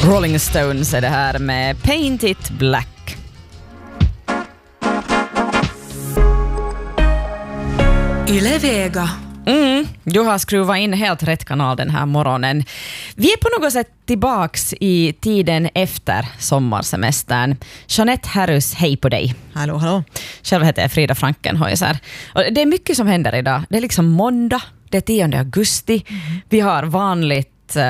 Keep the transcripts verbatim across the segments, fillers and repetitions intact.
Rolling Stones är det här med Paint It Black. Yle Vega. Mm, du har skruvat in helt rätt kanal den här morgonen. Vi är på något sätt tillbaks i tiden efter sommarsemestern. Jeanette Härrus, hej på dig. Hallå, hallå. Själv heter jag Frida Frankenhäuser. Och det är mycket som händer idag. Det är liksom måndag, det är tionde augusti. Mm. Vi har vanligt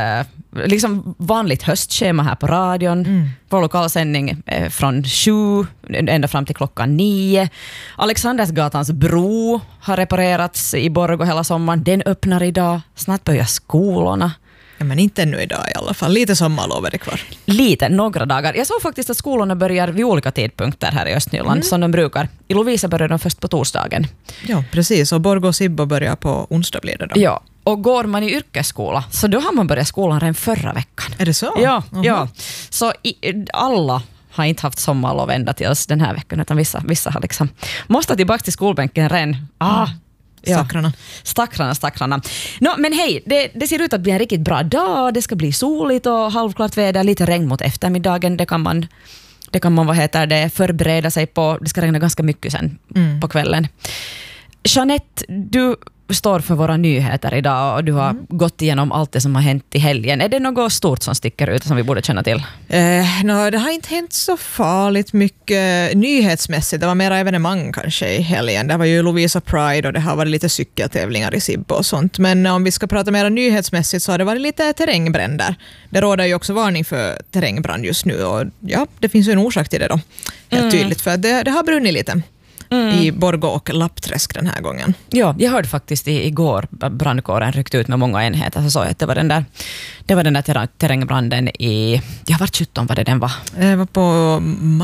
liksom vanligt höstschema här på radion. Mm. Vår lokalsändning är från sju ända fram till klockan nio. Alexandersgatans bro har reparerats i Borgå hela sommaren. Den öppnar idag. Snart börjar skolorna. Ja, men inte ännu idag i alla fall. Lite sommarlov är det kvar. Lite, några dagar. Jag såg faktiskt att skolorna börjar vid olika tidpunkter här i Östnyland, mm. som de brukar. I Lovisa börjar de först på torsdagen. Ja, precis. Och Borgå och Sibbo börjar på onsdag blir det då. Ja. Och går man i yrkesskola, så då har man börjat skolan redan förra veckan. Är det så? Ja, uh-huh. ja. Så i, alla har inte haft sommarlov ända tills den här veckan, utan vissa, vissa har liksom måste tillbaka till skolbänken redan. Ah, ja. Stackrarna. Stackrarna, stackrarna. No, men hej, det, det ser ut att bli en riktigt bra dag. Det ska bli soligt och halvklart väder, lite regn mot eftermiddagen. Det kan man, det kan man vad heter det, förbereda sig på. Det ska regna ganska mycket sen mm. på kvällen. Jeanette, du står för våra nyheter idag och du har mm. gått igenom allt det som har hänt i helgen. Är det något stort som sticker ut som vi borde känna till? Eh, no, det har inte hänt så farligt mycket nyhetsmässigt. Det var mera evenemang kanske i helgen. Det var ju Lovisa Pride och det har varit lite cykeltävlingar i Sibbo och sånt. Men om vi ska prata mer nyhetsmässigt så har det varit lite terrängbränder. Det råder ju också varning för terrängbrand just nu och ja, det finns ju en orsak till det då. Helt mm. tydligt för det, det har brunnit lite. Mm. I Borgå och Lappträsk den här gången. Ja, jag hörde faktiskt i, igår brandkåren ryckte ut med många enheter, så såg jag att det var den där, det var den där ter- terrängbranden i, jag var sjutton vad det den var. Det var på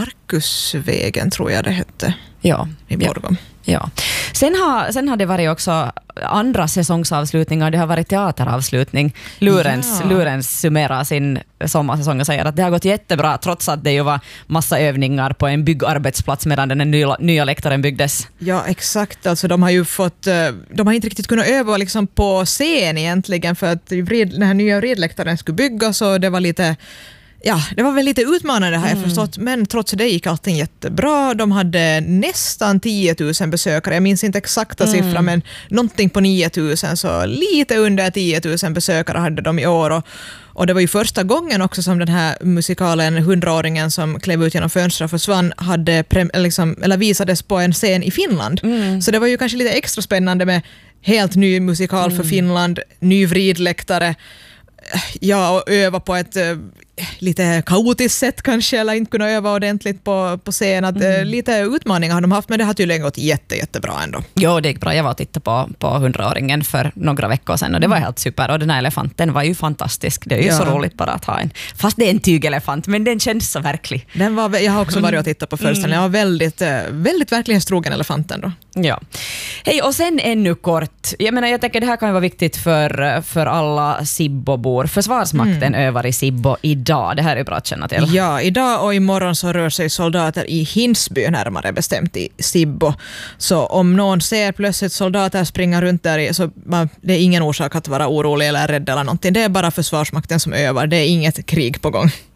Markusvägen tror jag det hette. Ja, i Borgå. Ja. Ja. Sen har, sen har det varit också andra säsongsavslutningar. Det har varit teateravslutning. Lurens, ja. Lurens summerar sin sommarsäsong och säger att det har gått jättebra trots att det ju var massa övningar på en byggarbetsplats medan den nya, nya läktaren byggdes. Ja, exakt. Alltså, de har ju fått, de har inte riktigt kunnat öva liksom på scen egentligen för att den här nya ridläktaren skulle byggas och det var lite Ja, det var väl lite utmanande har jag mm. förstått, men trots det gick allting jättebra. De hade nästan tio tusen besökare. Jag minns inte exakta mm. siffran, men någonting på nio tusen, så lite under tio tusen besökare hade de i år. Och, och det var ju första gången också som den här musikalen hundraåringen som klev ut genom fönstret och försvann hade pre- liksom, eller visades på en scen i Finland. Mm. Så det var ju kanske lite extra spännande med helt ny musikal mm. för Finland, ny vridläktare. Ja, och öva på ett eh, lite kaotiskt sätt kanske, eller inte kunna öva ordentligt på, på scen. Att, mm. eh, lite utmaningar har de haft, men det har tydligen gått jätte, jättebra ändå. Jo, det gick bra. Jag var och tittade på, på hundraåringen för några veckor sedan och det var helt super. Och den här elefanten var ju fantastisk. Det är ju ja. så roligt bara att ha en. Fast det är en tygelefant, men den känns så verklig. Den var, jag har också varit och tittat på föreställningen. Jag var väldigt, väldigt verklighetstrogen elefant ändå. Ja. Hej, och sen ännu kort. Jag menar, jag tänker det här kan ju vara viktigt för, för alla Sibbobor. Försvarsmakten mm. övar i Sibbo idag. Det här är bra att känna till. Ja, idag och imorgon så rör sig soldater i Hinsby, närmare bestämt i Sibbo. Så om någon ser plötsligt soldater springa runt där, så man, det är ingen orsak att vara orolig eller rädd eller någonting. Det är bara Försvarsmakten som övar. Det är inget krig på gång.